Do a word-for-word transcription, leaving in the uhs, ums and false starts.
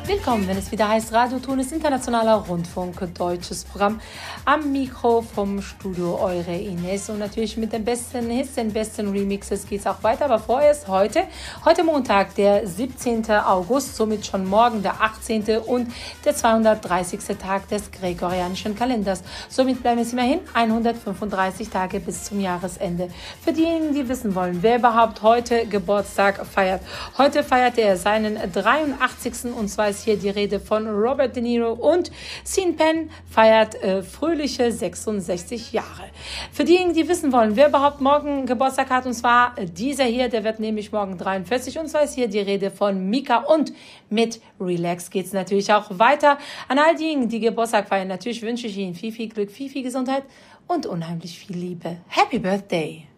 Willkommen, wenn es wieder heißt Radio Tunis Internationaler Rundfunk, deutsches Programm. Am Mikro vom Studio eure Ines und natürlich mit den besten Hits, den besten Remixes geht es auch weiter. Aber vorerst heute, heute Montag, der siebzehnten August, somit schon morgen der achtzehnte und der zweihundertdreißigste Tag des gregorianischen Kalenders. Somit bleiben es immerhin hundertfünfunddreißig Tage bis zum Jahresende. Für diejenigen, die wissen wollen, wer überhaupt heute Geburtstag feiert. Heute feiert er seinen dreiundachtzigsten und zwar ist hier die Rede von Robert De Niro und Sean Penn feiert äh, fröhliche sechsundsechzig Jahre. Für diejenigen, die wissen wollen, wer überhaupt morgen Geburtstag hat, und zwar äh, dieser hier, der wird nämlich morgen dreiundvierzig, und zwar ist hier die Rede von Mika und mit Relax geht es natürlich auch weiter. An all diejenigen, die Geburtstag feiern, natürlich wünsche ich Ihnen viel, viel Glück, viel, viel Gesundheit und unheimlich viel Liebe. Happy Birthday!